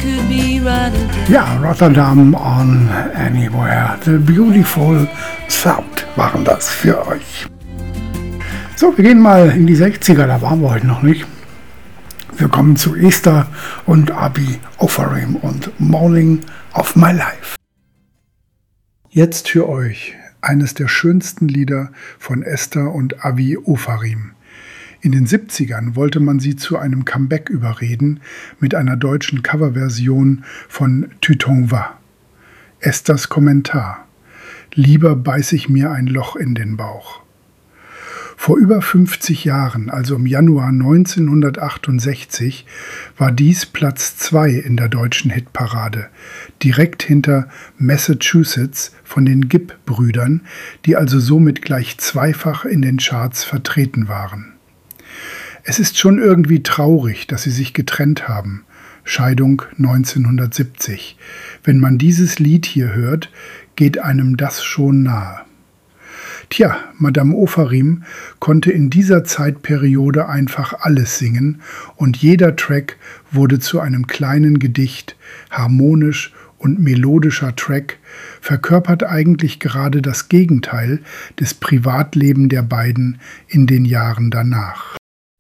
could be right again. Ja, Rotterdam on Anywhere. The Beautiful South waren das für euch. So, wir gehen mal in die 60er, da waren wir heute noch nicht. Wir kommen zu Esther und Abi Ofarim und Morning of My Life. Jetzt für euch eines der schönsten Lieder von Esther und Avi Ofarim. In den 70ern wollte man sie zu einem Comeback überreden mit einer deutschen Coverversion von Tu t'en vas. Esthers Kommentar: Lieber beiß ich mir ein Loch in den Bauch. Vor über 50 Jahren, also im Januar 1968, war dies Platz 2 in der deutschen Hitparade, direkt hinter Massachusetts von den Gibb-Brüdern, die also somit gleich zweifach in den Charts vertreten waren. Es ist schon irgendwie traurig, dass sie sich getrennt haben. Scheidung 1970. Wenn man dieses Lied hier hört, geht einem das schon nahe. Tja, Madame Ofarim konnte in dieser Zeitperiode einfach alles singen und jeder Track wurde zu einem kleinen Gedicht, harmonisch und melodischer Track, verkörpert eigentlich gerade das Gegenteil des Privatleben der beiden in den Jahren danach.